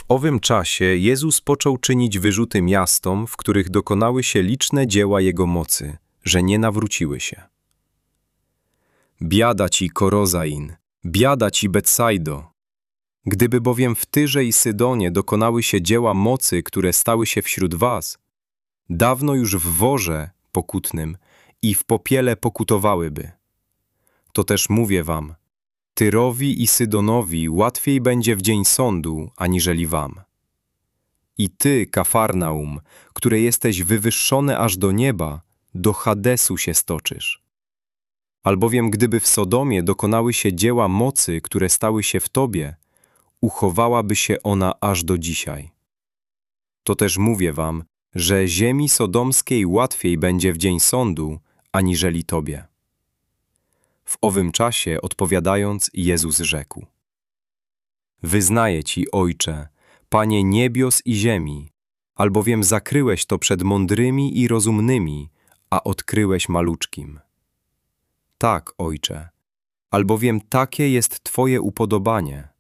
owym czasie Jezus począł czynić wyrzuty miastom, w których dokonały się liczne dzieła Jego mocy, że nie nawróciły się. Biada ci, Korozain, biada ci, Betsaido! Gdyby bowiem w Tyrze i Sydonie dokonały się dzieła mocy, które stały się wśród was, dawno już w worze pokutnym i w popiele pokutowałyby. To też mówię wam, Tyrowi i Sydonowi łatwiej będzie w dzień sądu, aniżeli wam. I ty, Kafarnaum, które jesteś wywyższone aż do nieba, do Hadesu się stoczysz. Albowiem gdyby w Sodomie dokonały się dzieła mocy, które stały się w tobie, uchowałaby się ona aż do dzisiaj. To też mówię wam, że ziemi sodomskiej łatwiej będzie w dzień sądu, aniżeli tobie. W owym czasie, odpowiadając, Jezus rzekł: Wyznaję ci, Ojcze, Panie niebios i ziemi, albowiem zakryłeś to przed mądrymi i rozumnymi, a odkryłeś maluczkim. Tak, Ojcze, albowiem takie jest Twoje upodobanie.